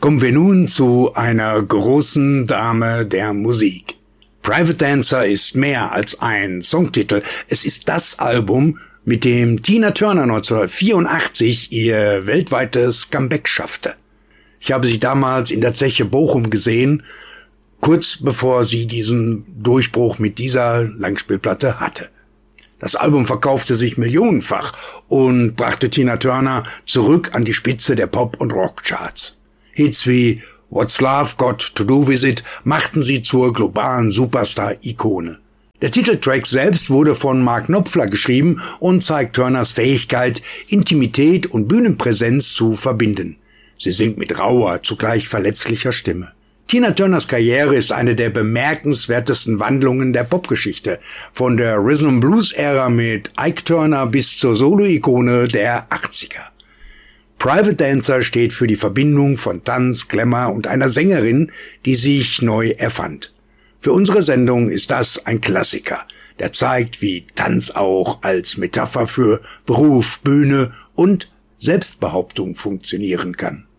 Kommen wir nun zu einer großen Dame der Musik. Private Dancer ist mehr als ein Songtitel. Es ist das Album, mit dem Tina Turner 1984 ihr weltweites Comeback schaffte. Ich habe sie damals in der Zeche Bochum gesehen, kurz bevor sie diesen Durchbruch mit dieser Langspielplatte hatte. Das Album verkaufte sich millionenfach und brachte Tina Turner zurück an die Spitze der Pop- und Rockcharts. Hits wie What's Love Got to Do With It machten sie zur globalen Superstar-Ikone. Der Titeltrack selbst wurde von Mark Knopfler geschrieben und zeigt Turners Fähigkeit, Intimität und Bühnenpräsenz zu verbinden. Sie singt mit rauer, zugleich verletzlicher Stimme. Tina Turners Karriere ist eine der bemerkenswertesten Wandlungen der Popgeschichte, von der Rhythm-Blues-Ära mit Ike Turner bis zur Solo-Ikone der 80er. Private Dancer steht für die Verbindung von Tanz, Glamour und einer Sängerin, die sich neu erfand. Für unsere Sendung ist das ein Klassiker, der zeigt, wie Tanz auch als Metapher für Beruf, Bühne und Selbstbehauptung funktionieren kann.